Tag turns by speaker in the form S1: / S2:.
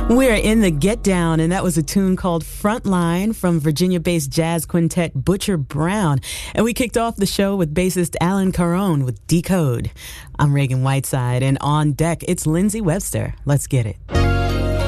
S1: We're in the Get Down, and that was a tune called Frontline from Virginia-based jazz quintet Butcher Brown. And we kicked off the show with bassist Alan Caron with Decode. I'm Reagan Whiteside, and on deck, it's Lindsay Webster. Let's get it.